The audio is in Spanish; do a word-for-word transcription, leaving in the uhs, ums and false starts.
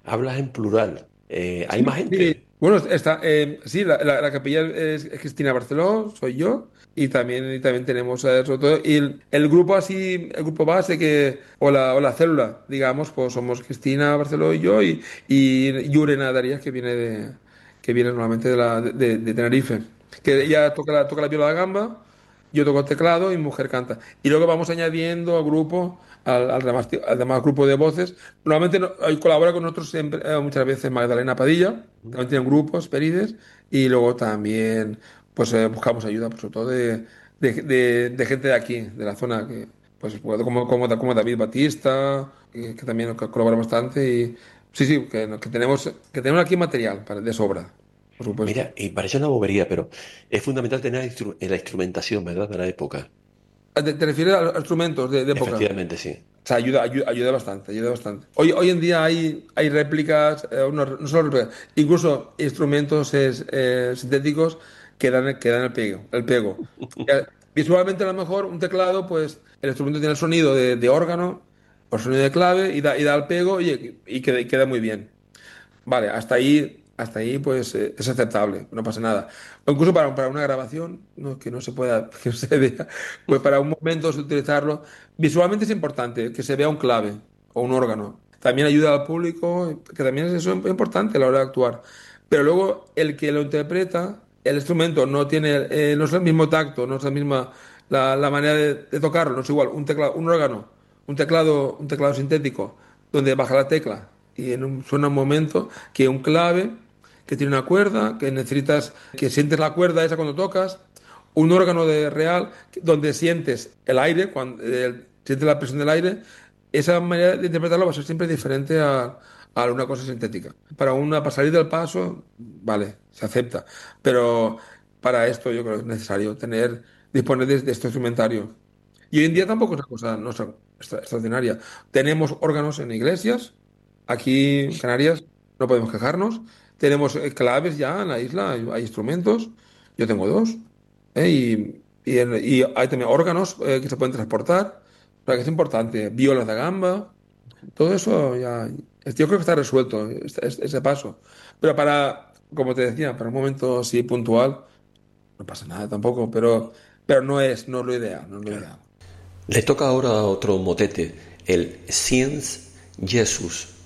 hablas en plural. Eh, ¿hay Sí, más sí. gente? Bueno, está, eh, sí, la, la- la capilla es, es Cristina Barceló, soy yo, y también, y también tenemos, eh, sobre todo, y el, el grupo así, el grupo base que, o la, o la célula, digamos, pues somos Cristina Barceló y yo, y, y Llurena Darías, que viene de, que viene normalmente de, la, de, de Tenerife, que ella toca la, toca la viola de gamba, yo toco el teclado y mi mujer canta. Y luego vamos añadiendo al grupo, al, al demás, al demás grupo de voces. Normalmente no- ahí colabora con nosotros siempre, eh, muchas veces Magdalena Padilla, también tienen grupos, Perides, y luego también pues eh, buscamos ayuda, pues, sobre todo de, de, de- de gente de aquí, de la zona, que, pues pues, como, como, como David Batista, que, que también co- colabora bastante. Y sí, sí, que, que tenemos, que tenemos aquí material para, de sobra, por supuesto. Mira, y parece una bobería, pero es fundamental tener la instru- la instrumentación, ¿verdad? De la época. ¿Te, te refieres a los instrumentos de, de época? Efectivamente, sí. O sea, ayuda, ayuda, ayuda bastante, ayuda bastante. Hoy, hoy en día hay, hay réplicas, eh, no, no solo réplicas, incluso instrumentos es, eh, sintéticos que dan, que dan el pego, el pego. Eh, Visualmente a lo mejor un teclado, pues el instrumento tiene el sonido de, de órgano o sonido de clave y da, y da el pego y, y queda, y queda muy bien. Vale, hasta ahí, hasta ahí pues eh, es aceptable, no pasa nada. O incluso para, para una grabación, no, que no se pueda, que no se vea, pues para un momento es utilizarlo. Visualmente es importante que se vea un clave o un órgano. También ayuda al público, que también es eso importante a la hora de actuar. Pero luego el que lo interpreta, el instrumento no tiene, eh, no es el mismo tacto, no es la misma, la, la manera de, de tocarlo, no es igual. Un teclado, un órgano, un teclado, un teclado sintético, donde baja la tecla y en un, suena un momento que un clave que tiene una cuerda, que necesitas que sientes la cuerda esa cuando tocas, un órgano de real donde sientes el aire, cuando eh, sientes la presión del aire, esa manera de interpretarlo va a ser siempre diferente a, a una cosa sintética. Para una, para salir del paso, vale, se acepta, pero para esto yo creo que es necesario tener, disponer de, de este instrumentario. Y hoy en día tampoco es una cosa no es extra- extraordinaria. Tenemos órganos en iglesias, aquí en Canarias no podemos quejarnos. Tenemos eh, claves ya en la isla, hay, hay instrumentos, yo tengo dos. ¿eh? Y, y, en- y hay también órganos eh, que se pueden transportar, o sea que es importante. Violas de gamba, todo eso ya, yo creo que está resuelto, este- este- ese paso. Pero para, como te decía, para un momento así puntual, no pasa nada tampoco, pero, pero no es, no es lo ideal, no es lo Claro. ideal. Le toca ahora otro motete, el Science Jesus.